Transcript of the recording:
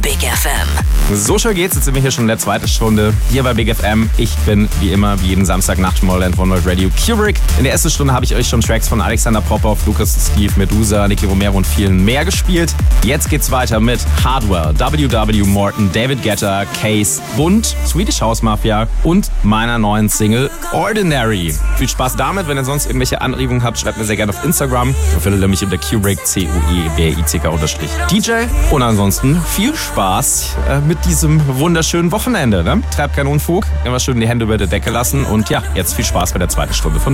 Big FM. So schön geht's, jetzt sind wir hier schon in der zweiten Stunde hier bei Big FM. Ich bin wie immer, wie jeden Samstagnacht Tomorrowland von Radio Kubrick. In der ersten Stunde habe ich euch schon Tracks von Alexander Popov, Lucas Steve, Medusa, Nicky Romero und vielen mehr gespielt. Jetzt geht's weiter mit Hardwell, W.W. Morton, David Guetta, Case, Bund, Swedish House Mafia und meiner neuen Single Ordinary. Viel Spaß damit. Wenn ihr sonst irgendwelche Anregungen habt, schreibt mir sehr gerne auf Instagram. Da findet ihr mich unter Kubrick, CUEBRICK_DJ. Und ansonsten viel Spaß mit diesem wunderschönen Wochenende. Ne? Treibt keinen Unfug, immer schön die Hände über der Decke lassen. Und ja, jetzt viel Spaß bei der zweiten Stunde von